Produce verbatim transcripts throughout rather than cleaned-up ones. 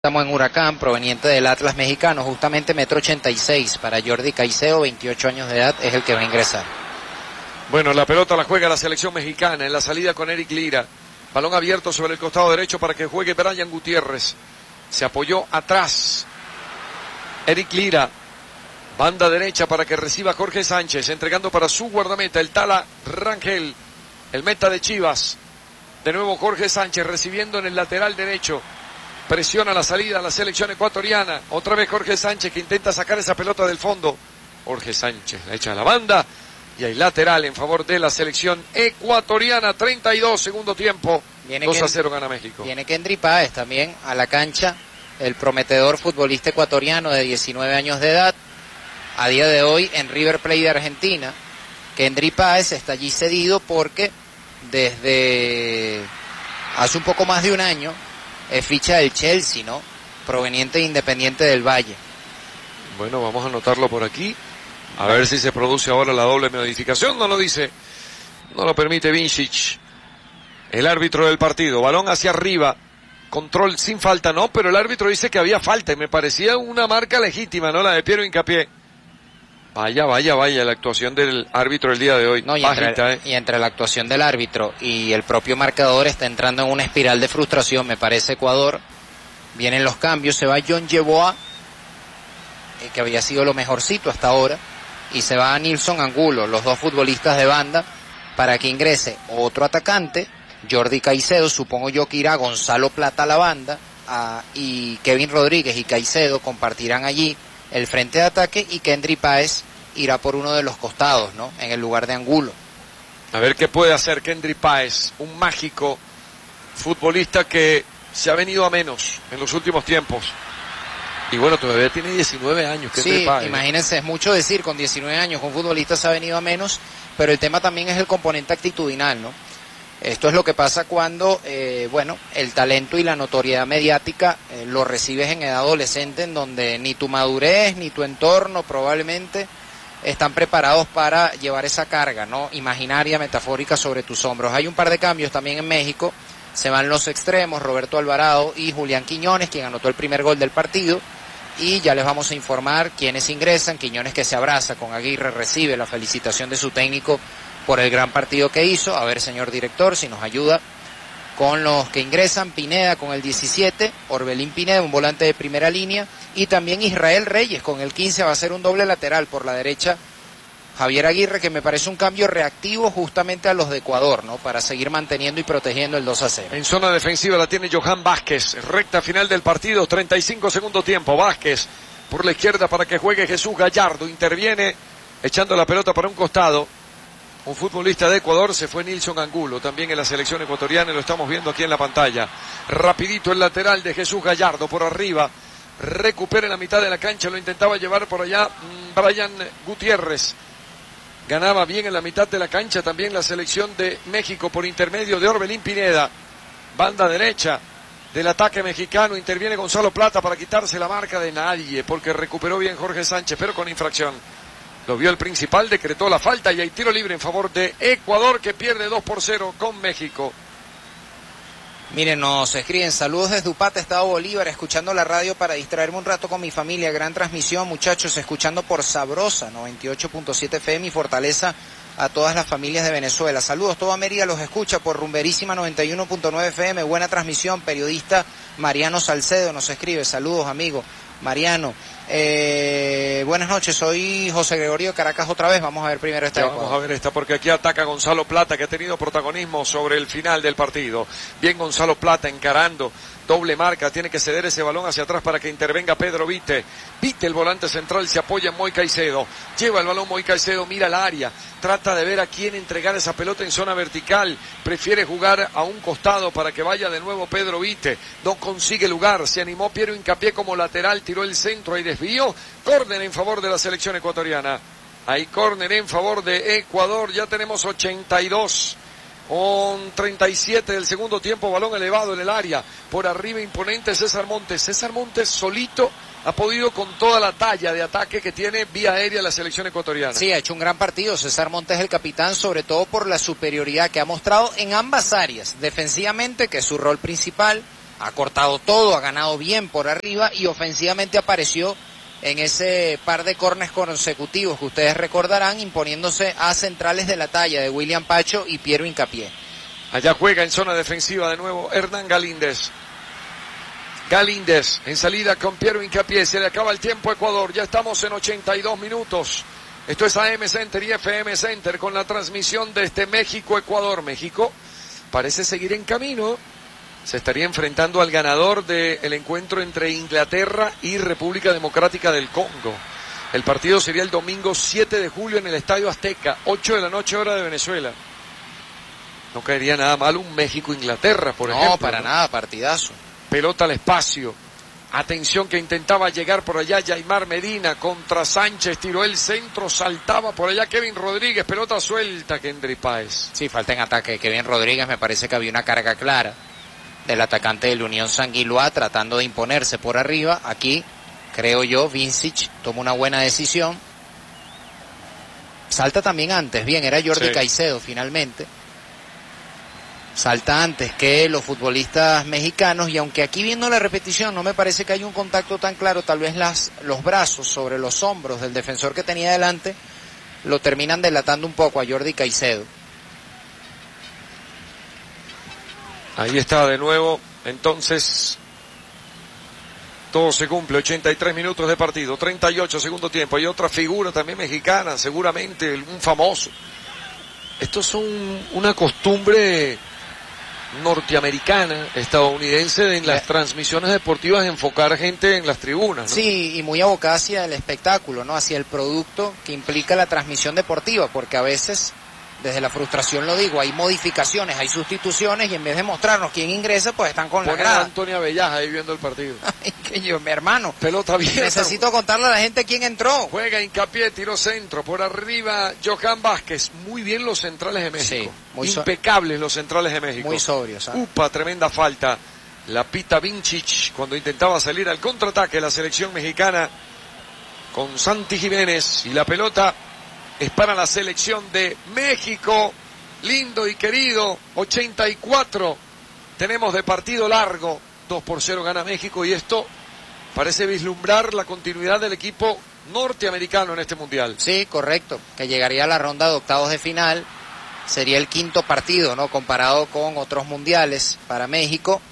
Estamos en Huracán, proveniente del Atlas mexicano, justamente metro ochenta y seis para Jordi Caicedo, veintiocho años de edad, es el que va a ingresar. Bueno, la pelota la juega la selección mexicana en la salida con Eric Lira. Balón abierto sobre el costado derecho para que juegue Brian Gutiérrez. Se apoyó atrás Eric Lira. Banda derecha para que reciba Jorge Sánchez, entregando para su guardameta, el Tala Rangel, el meta de Chivas. De nuevo Jorge Sánchez recibiendo en el lateral derecho. Presiona la salida a la selección ecuatoriana. Otra vez Jorge Sánchez que intenta sacar esa pelota del fondo. Jorge Sánchez la echa a la banda. Y hay lateral en favor de la selección ecuatoriana. treinta y dos, segundo tiempo. Viene dos a Ken, cero gana México. Viene Kendry Páez también a la cancha. El prometedor futbolista ecuatoriano de diecinueve años de edad. A día de hoy en River Plate de Argentina. Kendry Páez está allí cedido porque desde hace un poco más de un año es ficha del Chelsea, ¿no? Proveniente de Independiente del Valle. Bueno, vamos a anotarlo por aquí. A ver si se produce ahora la doble modificación. No lo dice. No lo permite Vincic. El árbitro del partido. Balón hacia arriba. Control sin falta, no. Pero el árbitro dice que había falta. Y me parecía una marca legítima, ¿no? La de Piero Hincapié. Vaya, vaya, vaya la actuación del árbitro el día de hoy. No, y, Bajita, entre, ¿eh? y entre la actuación del árbitro y el propio marcador está entrando en una espiral de frustración, me parece, Ecuador. Vienen los cambios, se va John Yeboah, eh, que había sido lo mejorcito hasta ahora, y se va a Nilson Angulo, los dos futbolistas de banda, para que ingrese otro atacante, Jordi Caicedo. Supongo yo que irá Gonzalo Plata a la banda, a, y Kevin Rodríguez y Caicedo compartirán allí el frente de ataque, y Kendry Páez irá por uno de los costados, ¿no? En el lugar de Angulo. A ver qué puede hacer Kendry Páez, un mágico futbolista que se ha venido a menos en los últimos tiempos. Y bueno, todavía tiene diecinueve años, Kendry Sí, Páez. Imagínense, es mucho decir, con diecinueve años un futbolista se ha venido a menos, pero el tema también es el componente actitudinal, ¿no? Esto es lo que pasa cuando, eh, bueno, el talento y la notoriedad mediática eh, lo recibes en edad adolescente, en donde ni tu madurez ni tu entorno probablemente están preparados para llevar esa carga, ¿no? Imaginaria, metafórica sobre tus hombros. Hay un par de cambios también en México. Se van los extremos, Roberto Alvarado y Julián Quiñones, quien anotó el primer gol del partido. Y ya les vamos a informar quiénes ingresan. Quiñones, que se abraza con Aguirre, recibe la felicitación de su técnico por el gran partido que hizo. A ver, señor director, si nos ayuda con los que ingresan. Pineda con el diecisiete, Orbelín Pineda, un volante de primera línea, y también Israel Reyes con el quince. Va a ser un doble lateral por la derecha Javier Aguirre, que me parece un cambio reactivo justamente a los de Ecuador, ¿no? Para seguir manteniendo y protegiendo el dos a cero. En zona defensiva la tiene Johan Vázquez, recta final del partido, treinta y cinco segundo tiempo. Vázquez por la izquierda para que juegue Jesús Gallardo, interviene echando la pelota para un costado. Un futbolista de Ecuador, se fue Nilson Angulo, también en la selección ecuatoriana, lo estamos viendo aquí en la pantalla. Rapidito el lateral de Jesús Gallardo por arriba, recupera en la mitad de la cancha, lo intentaba llevar por allá Brian Gutiérrez. Ganaba bien en la mitad de la cancha también la selección de México por intermedio de Orbelín Pineda. Banda derecha del ataque mexicano, interviene Gonzalo Plata para quitarse la marca de nadie, porque recuperó bien Jorge Sánchez, pero con infracción. Lo vio el principal, decretó la falta y hay tiro libre en favor de Ecuador, que pierde dos por cero con México. Miren, nos escriben, saludos desde Upata, Estado Bolívar, escuchando la radio para distraerme un rato con mi familia. Gran transmisión, muchachos, escuchando por Sabrosa, noventa y ocho punto siete F M, y Fortaleza a todas las familias de Venezuela. Saludos, toda Mérida los escucha por Rumberísima noventa y uno punto nueve F M. Buena transmisión. Periodista Mariano Salcedo nos escribe, saludos, amigo Mariano. Eh, buenas noches, soy José Gregorio de Caracas otra vez. Vamos a ver primero esta. Ya vamos a ver esta, porque aquí ataca Gonzalo Plata, que ha tenido protagonismo sobre el final del partido. Bien Gonzalo Plata encarando, doble marca, tiene que ceder ese balón hacia atrás para que intervenga Pedro Vite. Vite, el volante central, se apoya en Moy Caicedo. Lleva el balón Moy Caicedo, mira el área, trata de ver a quién entregar esa pelota en zona vertical. Prefiere jugar a un costado para que vaya de nuevo Pedro Vite. No consigue lugar, se animó Piero Hincapié como lateral, tiró el centro y desvío. Córner en favor de la selección ecuatoriana. Hay córner en favor de Ecuador. Ya tenemos ochenta y dos con treinta y siete del segundo tiempo. Balón elevado en el área. Por arriba imponente César Montes. César Montes solito ha podido con toda la talla de ataque que tiene vía aérea la selección ecuatoriana. Sí, ha hecho un gran partido. César Montes es el capitán, sobre todo por la superioridad que ha mostrado en ambas áreas. Defensivamente, que es su rol principal, ha cortado todo, ha ganado bien por arriba y ofensivamente apareció en ese par de córneres consecutivos que ustedes recordarán, imponiéndose a centrales de la talla de William Pacho y Piero Hincapié. Allá juega en zona defensiva de nuevo Hernán Galíndez. Galíndez en salida con Piero Hincapié. Se le acaba el tiempo a Ecuador. Ya estamos en ochenta y dos minutos. Esto es A M Center y F M Center con la transmisión desde México-Ecuador. México parece seguir en camino. Se estaría enfrentando al ganador del encuentro entre Inglaterra y República Democrática del Congo. El partido sería el domingo siete de julio en el Estadio Azteca, ocho de la noche hora de Venezuela. No caería nada mal un México-Inglaterra, por no, ejemplo. Para ¿no? nada, partidazo. Pelota al espacio. Atención que intentaba llegar por allá Yaimar Medina contra Sánchez, tiró el centro, saltaba por allá Kevin Rodríguez, pelota suelta Kendry Páez. Sí, falta en ataque Kevin Rodríguez, me parece que había una carga clara del atacante de la Unión San Guiloa tratando de imponerse por arriba. Aquí, creo yo, Vincic toma una buena decisión. Salta también antes, bien, era Jordi sí. Caicedo finalmente. Salta antes que los futbolistas mexicanos y aunque aquí viendo la repetición no me parece que haya un contacto tan claro, tal vez las, los brazos sobre los hombros del defensor que tenía delante lo terminan delatando un poco a Jordi Caicedo. Ahí está de nuevo, entonces todo se cumple, ochenta y tres minutos de partido, treinta y ocho segundo tiempo. Hay otra figura también mexicana, seguramente un famoso. Estos son una costumbre norteamericana, estadounidense, en las transmisiones deportivas, enfocar gente en las tribunas, ¿no? Sí, y muy abocada hacia el espectáculo, ¿no? Hacia el producto que implica la transmisión deportiva, porque a veces, desde la frustración lo digo, hay modificaciones, hay sustituciones, y en vez de mostrarnos quién ingresa, pues están con Ponen la grada. a Antonio Avellaja ahí viendo el partido. Ay, que yo, mi hermano. Pelota abierta. Necesito contarle a la gente quién entró. Juega Hincapié, tiro centro, por arriba Johan Vázquez. Muy bien los centrales de México. Sí, muy so impecables los centrales de México. Muy sobrios, ¿sabes? Upa, tremenda falta. La pita Vincic cuando intentaba salir al contraataque la selección mexicana con Santi Jiménez, y la pelota es para la selección de México. Lindo y querido, ochenta y cuatro tenemos de partido largo, dos por cero gana México, y esto parece vislumbrar la continuidad del equipo norteamericano en este mundial. Sí, correcto, que llegaría a la ronda de octavos de final, sería el quinto partido, ¿no? Comparado con otros mundiales para México,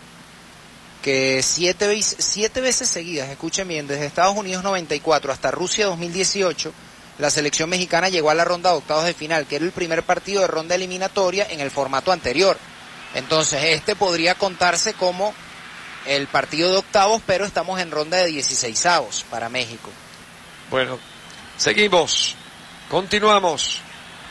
que siete veces, siete veces seguidas, escuchen bien, desde Estados Unidos noventa y cuatro hasta Rusia dos mil dieciocho, la selección mexicana llegó a la ronda de octavos de final, que era el primer partido de ronda eliminatoria en el formato anterior. Entonces este podría contarse como el partido de octavos, pero estamos en ronda de dieciseisavos para México. Bueno, seguimos, continuamos.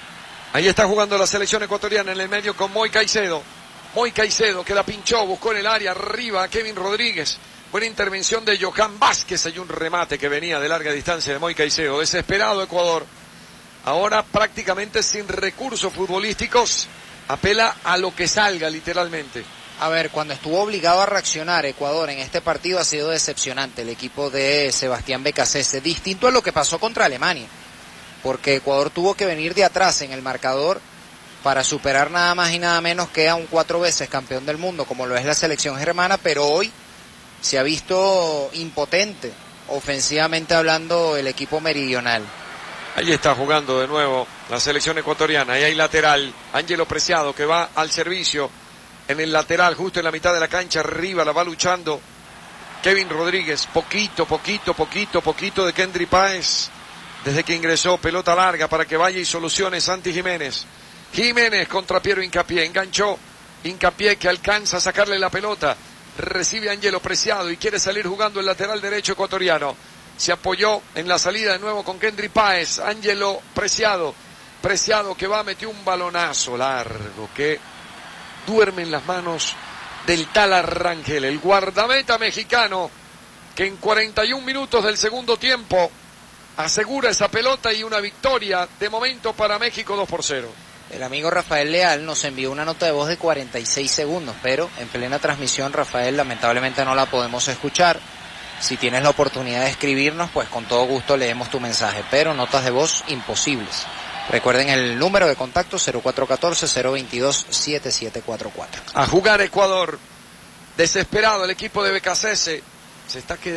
Ahí está jugando la selección ecuatoriana en el medio con Moy Caicedo. Moy Caicedo que la pinchó, buscó en el área, arriba a Kevin Rodríguez. Buena intervención de Johan Vázquez, hay un remate que venía de larga distancia de Moy Caicedo. Desesperado Ecuador, ahora prácticamente sin recursos futbolísticos, apela a lo que salga literalmente. A ver, cuando estuvo obligado a reaccionar Ecuador en este partido ha sido decepcionante el equipo de Sebastián Becasese, distinto a lo que pasó contra Alemania, porque Ecuador tuvo que venir de atrás en el marcador para superar nada más y nada menos que a un cuatro veces campeón del mundo como lo es la selección germana, pero hoy se ha visto impotente, ofensivamente hablando, el equipo meridional. Ahí está jugando de nuevo la selección ecuatoriana. Ahí hay lateral, Ángelo Preciado que va al servicio en el lateral, justo en la mitad de la cancha, arriba la va luchando Kevin Rodríguez. Poquito, poquito, poquito, poquito de Kendry Páez desde que ingresó. Pelota larga para que vaya y solucione Santi Jiménez. Jiménez contra Piero Hincapié, enganchó Hincapié que alcanza a sacarle la pelota. Recibe Ángelo Preciado y quiere salir jugando el lateral derecho ecuatoriano. Se apoyó en la salida de nuevo con Kendry Páez. Ángelo Preciado. Preciado que va, metió un balonazo largo que duerme en las manos del tal Arrangel, el guardameta mexicano, que en cuarenta y un minutos del segundo tiempo asegura esa pelota y una victoria de momento para México dos por cero. El amigo Rafael Leal nos envió una nota de voz de cuarenta y seis segundos, pero en plena transmisión, Rafael, lamentablemente no la podemos escuchar. Si tienes la oportunidad de escribirnos, pues con todo gusto leemos tu mensaje, pero notas de voz imposibles. Recuerden el número de contacto cero cuatro uno cuatro, cero dos dos, siete siete cuatro cuatro. A jugar Ecuador. Desesperado el equipo de Becasese. Se está quedando.